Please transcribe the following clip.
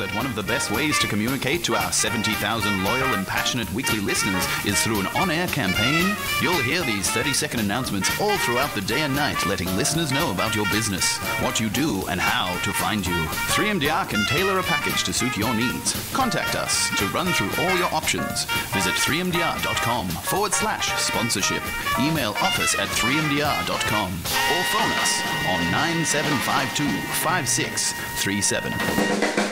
that one of the best ways to communicate to our 70,000 loyal and passionate weekly listeners is through an on-air campaign? You'll hear these 30-second announcements all throughout the day and night, letting listeners know about your business, what you do, and how to find you. 3MDR can tailor a package to suit your needs. Contact us to run through all your options. Visit 3mdr.com/sponsorship. Email office@3mdr.com or phone us on 9752 5637.